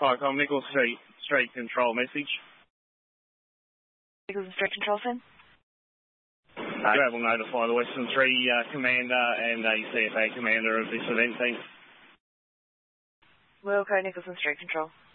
Hi, I'm Nichols Street Control message. Nichols Street Control, Sam? You will notify the Western 3 Commander and a CFA Commander of this event, thanks. Well, okay, Nichols Street Control.